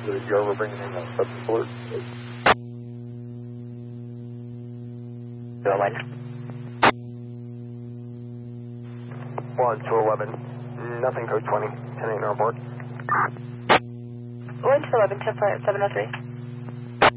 You're over bringing in a substance alert. 1. 1 to 11. Nothing, code 20. 10-8 on board. 1 to 11, 10 703.